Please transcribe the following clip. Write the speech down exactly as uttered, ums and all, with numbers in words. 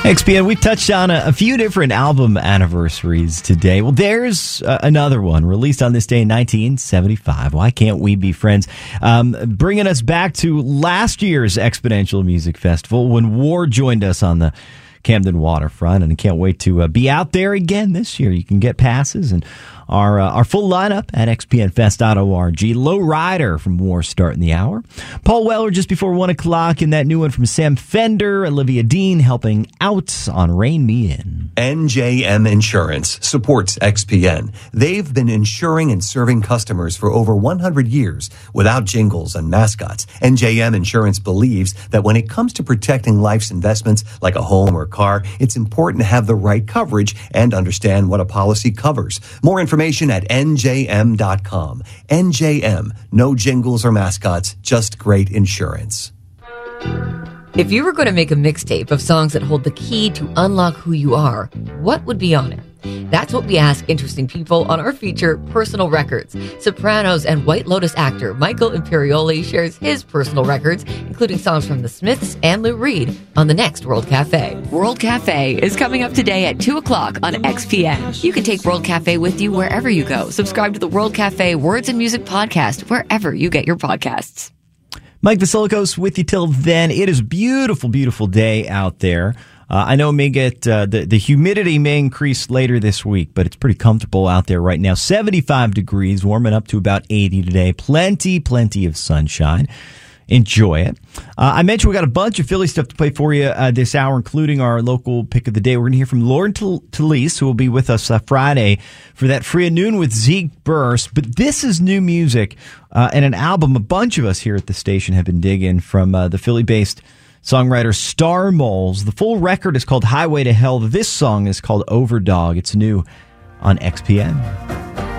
X P N, we've touched on a, a few different album anniversaries today. Well, there's uh, another one released on this day in nineteen seventy-five. Why Can't We Be Friends? Um, bringing us back to last year's Exponential Music Festival when War joined us on the Camden waterfront, and I can't wait to uh, be out there again this year. You can get passes and our uh, our full lineup at x p n fest dot org. Low Rider from War starting the hour. Paul Weller just before one o'clock, and that new one from Sam Fender. Olivia Dean helping out on Rein Me In. N J M Insurance supports X P N. They've been insuring and serving customers for over one hundred years without jingles and mascots. N J M Insurance believes that when it comes to protecting life's investments like a home or car, it's important to have the right coverage and understand what a policy covers. More information at N J M dot com. N J M, no jingles or mascots, just great insurance. If you were going to make a mixtape of songs that hold the key to unlock who you are, what would be on it? That's what we ask interesting people on our feature, Personal Records. Sopranos and White Lotus actor Michael Imperioli shares his personal records, including songs from The Smiths and Lou Reed, on the next World Cafe. World Cafe is coming up today at two o'clock on X P N. You can take World Cafe with you wherever you go. Subscribe to the World Cafe Words and Music podcast wherever you get your podcasts. Mike Vasilikos with you till then. It is a beautiful, beautiful day out there. Uh, I know it may get, uh, the, the humidity may increase later this week, but it's pretty comfortable out there right now. seventy-five degrees, warming up to about eighty today. Plenty, plenty of sunshine. Enjoy it. Uh, I mentioned we got a bunch of Philly stuff to play for you uh, this hour, including our local pick of the day. We're going to hear from Lauren Talese, who will be with us uh, Friday for that free at noon with Zeke Burst. But this is new music uh, and an album a bunch of us here at the station have been digging from uh, the Philly-based songwriter Star Moles. The full record is called Highway to Hell. This song is called Overdog. It's new on X P N.